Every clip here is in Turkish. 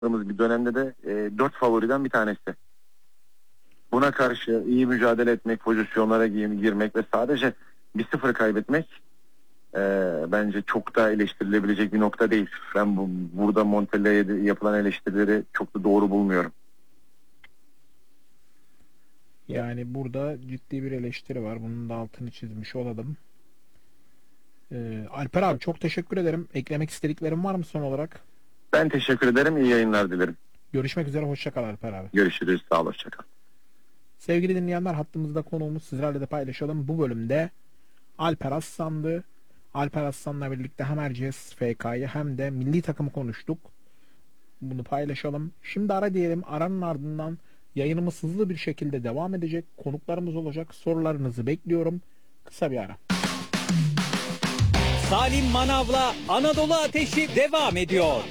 bir dönemde de 4 favoriden bir tanesi. Buna karşı iyi mücadele etmek, pozisyonlara girmek ve sadece 1-0 kaybetmek bence çok da eleştirilebilecek bir nokta değil. Ben burada Montella'ya yapılan eleştirileri çok da doğru bulmuyorum. Yani burada ciddi bir eleştiri var. Bunun da altını çizmiş olalım. Alper abi çok teşekkür ederim. Eklemek istediklerim var mı son olarak? Ben teşekkür ederim. İyi yayınlar dilerim. Görüşmek üzere. Hoşça kal Alper abi. Görüşürüz. Sağ ol. Hoşça kal. Sevgili dinleyenler, hattımızda konuğumuz, sizlerle de paylaşalım. Bu bölümde Alper Aslan'dı. Alper Aslan'la birlikte hem Erciyes FK'yı hem de milli takımı konuştuk. Bunu paylaşalım. Şimdi ara diyelim. Aranın ardından yayınımız hızlı bir şekilde devam edecek. Konuklarımız olacak. Sorularınızı bekliyorum. Kısa bir ara. Salim Manav'la Anadolu Ateşi devam ediyor.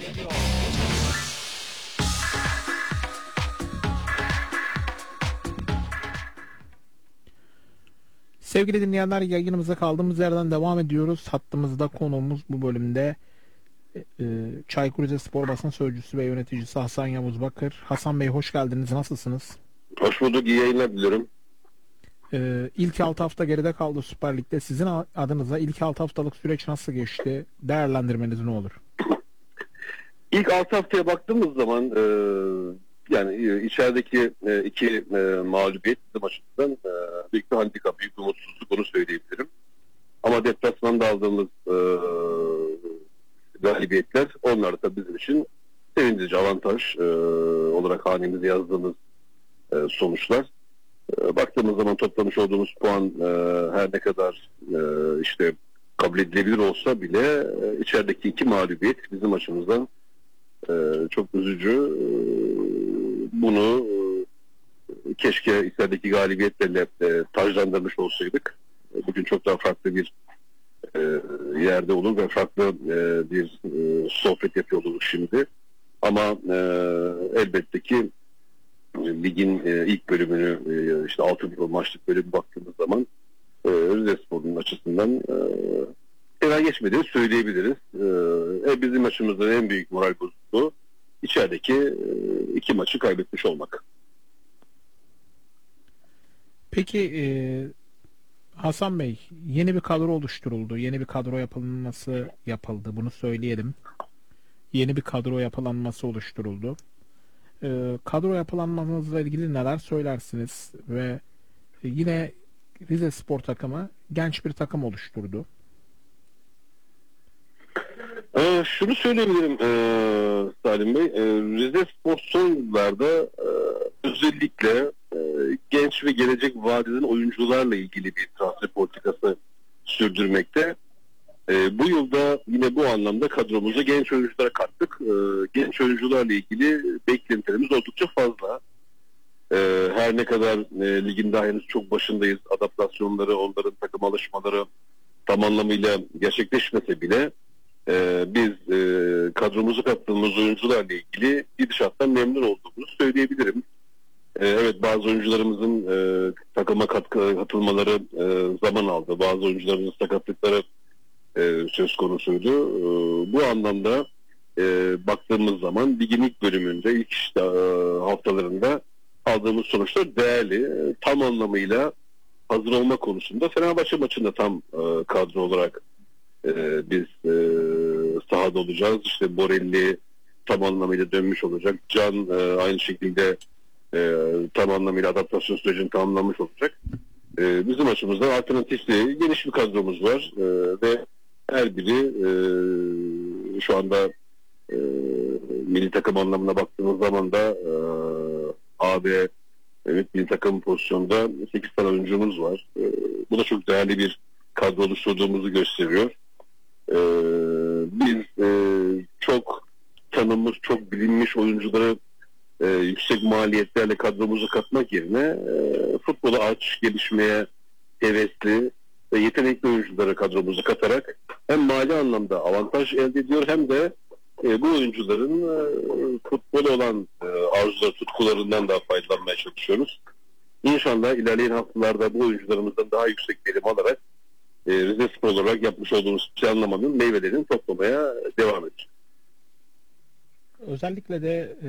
Sevgili dinleyenler, yayınımıza kaldığımız yerden devam ediyoruz. Hattımızda konuğumuz bu bölümde Çaykur Rizespor basın sözcüsü ve yöneticisi Hasan Yavuz Bakır. Hasan Bey hoş geldiniz. Nasılsınız? Hoş bulduk. İyi yayınlar diliyorum. İlk 6 hafta geride kaldı Süper Lig'de. Sizin adınıza ilk 6 haftalık süreç nasıl geçti? Değerlendirmeniz ne olur? İlk 6 haftaya baktığımız zaman yani içerideki iki mağlubiyet bizim açımızdan büyük bir handikap, büyük bir mutsuzluk, onu söyleyebilirim. Ama deplasmanda aldığımız galibiyetler, onlar da bizim için sevindirici, avantaj olarak hanemize yazdığımız sonuçlar. Baktığımız zaman toplamış olduğumuz puan her ne kadar işte kabul edilebilir olsa bile içerideki iki mağlubiyet bizim açımızdan çok üzücü. Bunu keşke içerideki galibiyetlerle taclandırmış olsaydık. Bugün çok daha farklı bir yerde olur ve farklı bir sohbet yapıyor olurduk şimdi. Ama elbette ki ligin ilk bölümünü, işte 6 maçlık bölümü baktığımız zaman Rizespor'un açısından fena geçmediğini söyleyebiliriz. Bizim maçımızda en büyük moral bozukluğu içerideki iki maçı kaybetmiş olmak. Peki Hasan Bey, yeni bir kadro oluşturuldu. Yeni bir kadro yapıldı. Bunu söyleyelim. Yeni bir kadro yapılanması oluşturuldu. Kadro yapılanmanızla ilgili neler söylersiniz? Ve yine Rizespor takımı genç bir takım oluşturdu. Şunu söyleyebilirim Salim Bey. Rizespor son yıllarda özellikle genç ve gelecek vadeden oyuncularla ilgili bir transfer politikası sürdürmekte. Bu yılda yine bu anlamda kadromuza genç oyunculara kattık. Genç oyuncularla ilgili beklentilerimiz oldukça fazla. Her ne kadar ligin daha henüz çok başındayız, adaptasyonları, onların takım alışmaları tam anlamıyla gerçekleşmese bile biz kadromuza kattığımız oyuncularla ilgili gidişattan memnun olduğumuzu söyleyebilirim. Evet, bazı oyuncularımızın takıma katılmaları zaman aldı. Bazı oyuncularımızın sakatlıkları söz konusuydu. Bu anlamda baktığımız zaman ligin ilk bölümünde, ilk haftalarında aldığımız sonuçlar değerli. Tam anlamıyla hazır olma konusunda Fenerbahçe maçında tam kadro olarak biz sahada olacağız. İşte Borelli tam anlamıyla dönmüş olacak. Can aynı şekilde tam anlamıyla adaptasyon sürecini tamamlamış olacak. Bizim açımızdan alternatifli geniş bir kadromuz var ve her biri şu anda milli takım anlamına baktığımız zaman da AB milli takım pozisyonda 8 tane oyuncumuz var. Bu da çok değerli bir kadro oluşturduğumuzu gösteriyor. Biz çok tanınmış, çok bilinmiş oyuncuları yüksek maliyetlerle kadromuza katmak yerine futbola aç, gelişmeye hevesli ve yetenekli oyuncuları kadromuza katarak hem mali anlamda avantaj elde ediyor hem de bu oyuncuların futbola olan arzuları, tutkularından daha faydalanmaya çalışıyoruz. İnşallah ilerleyen haftalarda bu oyuncularımızdan daha yüksek verim alarak Rizespor olarak yapmış olduğumuz planlamanın meyvelerini toplamaya devam edeceğiz. Özellikle de